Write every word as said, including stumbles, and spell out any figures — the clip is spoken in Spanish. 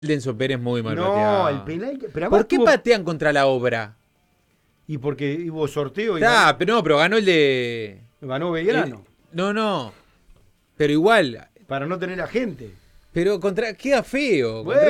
Denso Pérez muy mal No, pateado. el penal. que- Pero además ¿Por qué tuvo- patean contra la obra? Y porque hubo sorteo y Ah, pero no, pero ganó el de. ganó, ganó Belgrano. el- no, no. Pero igual. Para no tener a gente. Pero contra. Queda feo. Bueno,